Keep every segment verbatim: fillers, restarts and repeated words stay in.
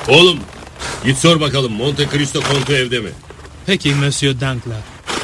Oğlum, git sor bakalım Monte Cristo Kontu evde mi? Peki Monsieur Danglars.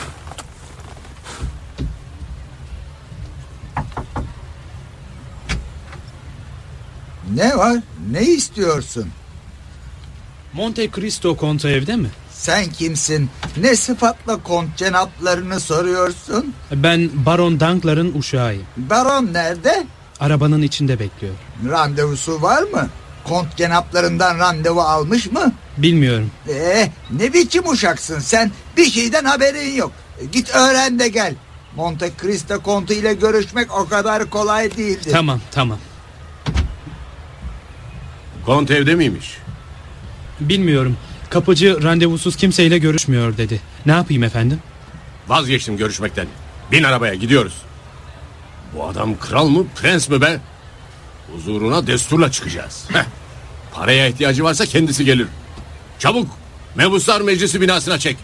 Ne var? Ne istiyorsun? Monte Cristo Kontu evde mi? Sen kimsin? Ne sıfatla kont cenaplarını soruyorsun? Ben Baron Danglars' uşağıyım. Baron nerede? Arabanın içinde bekliyor. Randevusu var mı? Kont cenaplarından randevu almış mı? Bilmiyorum. Ee, ne biçim uşaksın sen? Bir şeyden haberin yok. Git öğren de gel. Monte Cristo Kontu ile görüşmek o kadar kolay değildir. Tamam tamam. Kont evde miymiş? Bilmiyorum. Kapıcı randevusuz kimseyle görüşmüyor dedi. Ne yapayım efendim? Vazgeçtim görüşmekten. Bin arabaya gidiyoruz. Bu adam kral mı prens mi be? Huzuruna desturla çıkacağız. Heh. Paraya ihtiyacı varsa kendisi gelir. Çabuk Mebuslar Meclisi binasına çek.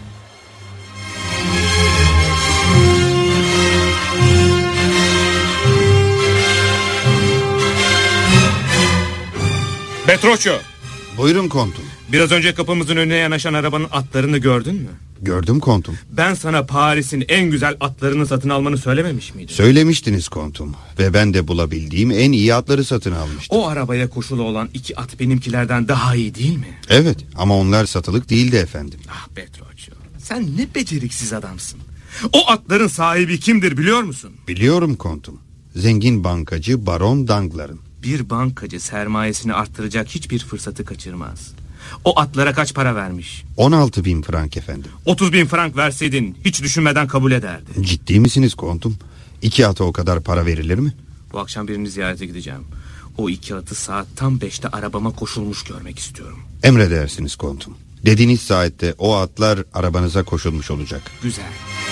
Petrocho, Buyurun kontum. biraz önce kapımızın önüne yanaşan arabanın atlarını gördün mü? Gördüm kontum. Ben sana Paris'in en güzel atlarını satın almanı söylememiş miydim? Söylemiştiniz kontum. Ve ben de bulabildiğim en iyi atları satın almıştım. O arabaya koşulu olan iki at benimkilerden daha iyi değil mi? Evet ama onlar satılık değildi efendim. Ah Petrocho, sen ne beceriksiz adamsın. O atların sahibi kimdir biliyor musun? Biliyorum kontum. Zengin bankacı Baron Danglars'. Bir bankacı sermayesini arttıracak hiçbir fırsatı kaçırmaz. O atlara kaç para vermiş? on altı bin frank efendim. otuz bin frank verseydin hiç düşünmeden kabul ederdi. Ciddi misiniz kontum? İki ata o kadar para verilir mi? Bu akşam birini ziyarete gideceğim. O iki atı saat tam beşte arabama koşulmuş görmek istiyorum. Emredersiniz kontum. Dediğiniz saatte o atlar arabanıza koşulmuş olacak. Güzel.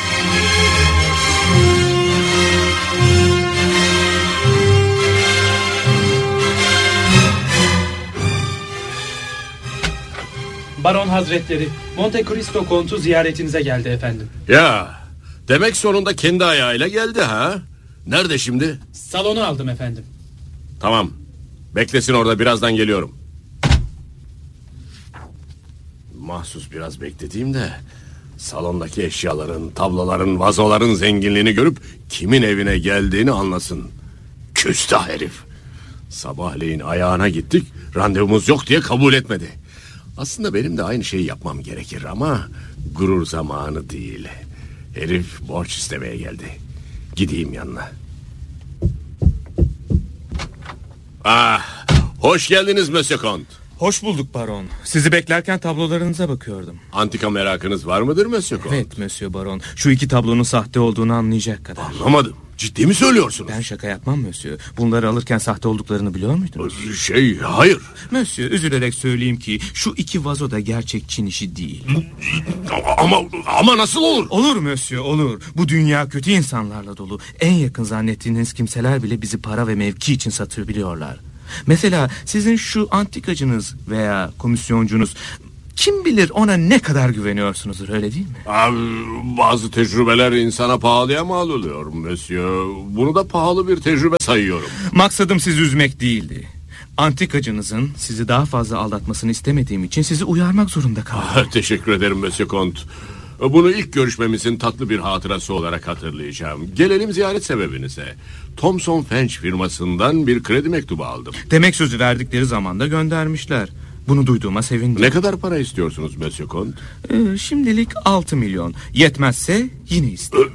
Baron Hazretleri, Monte Cristo Kontu ziyaretinize geldi efendim. Ya demek sonunda kendi ayağıyla geldi ha? Nerede şimdi? Salonu aldım efendim. Tamam. Beklesin orada, birazdan geliyorum. Mahsus biraz beklediğimde salondaki eşyaların, tabloların, vazoların zenginliğini görüp kimin evine geldiğini anlasın. Küstah herif. Sabahleyin ayağına gittik, randevumuz yok diye kabul etmedi. Aslında benim de aynı şeyi yapmam gerekir ama gurur zamanı değil. Herif borç istemeye geldi. Gideyim yanına. Ah, hoş geldiniz Monsieur Comte. Hoş bulduk baron. Sizi beklerken tablolarınıza bakıyordum. Antika merakınız var mıdır Monsieur Comte? Evet Monsieur Baron. Şu iki tablonun sahte olduğunu anlayacak kadar. Anlamadım. Ciddi mi söylüyorsunuz? Ben şaka yapmam Monsieur. Bunları alırken sahte olduklarını biliyor muydunuz? Şey, hayır. Monsieur, üzülerek söyleyeyim ki şu iki vazo da gerçek Çin işi değil. Ama ama nasıl olur? Olur Monsieur, olur. Bu dünya kötü insanlarla dolu. En yakın zannettiğiniz kimseler bile bizi para ve mevki için satabiliyorlar. Mesela sizin şu antikacınız veya komisyoncunuz, kim bilir ona ne kadar güveniyorsunuzdur, öyle değil mi? Abi, bazı tecrübeler insana pahalıya mal oluyor Monsieur. Bunu da pahalı bir tecrübe sayıyorum. Maksadım sizi üzmek değildi. Antikacınızın sizi daha fazla aldatmasını istemediğim için sizi uyarmak zorunda kaldım. Ah, teşekkür ederim Monsieur Comte. Bunu ilk görüşmemizin tatlı bir hatırası olarak hatırlayacağım. Gelelim ziyaret sebebinize. Thomson French firmasından bir kredi mektubu aldım. Demek sözü verdikleri zaman da göndermişler. Bunu duyduğuma sevindim. Ne kadar para istiyorsunuz Monsieur Comte? Ee, şimdilik altı milyon. Yetmezse yine isterim.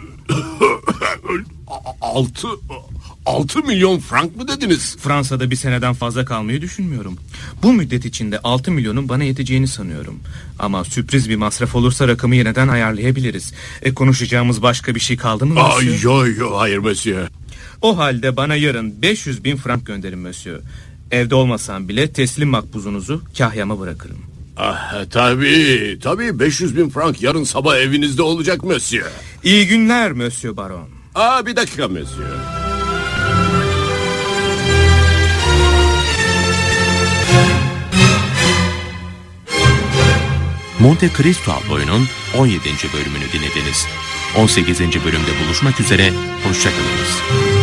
Altı... Altı milyon frank mı dediniz? Fransa'da bir seneden fazla kalmayı düşünmüyorum. Bu müddet içinde altı milyonun bana yeteceğini sanıyorum. Ama sürpriz bir masraf olursa rakamı yeniden ayarlayabiliriz. E, konuşacağımız başka bir şey kaldı mı Ay, Monsieur? yo, yo, hayır Monsieur. O halde bana yarın beş yüz bin frank gönderin Monsieur. Evde olmasam bile teslim makbuzunuzu kahyama bırakırım. Ah, tabii, tabii beş yüz bin frank yarın sabah evinizde olacak Monsieur. İyi günler Monsieur Baron. Aa, bir dakika Monsieur. Monte Cristo oyunun on yedinci bölümünü dinlediniz. on sekizinci bölümde buluşmak üzere, hoşça kalınız.